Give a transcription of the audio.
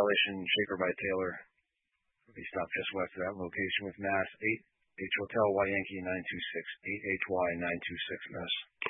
violation, Shaker by Taylor. He stopped just west of that location with Mass 8H Hotel Y Yankee 926 8HY 926 Mass.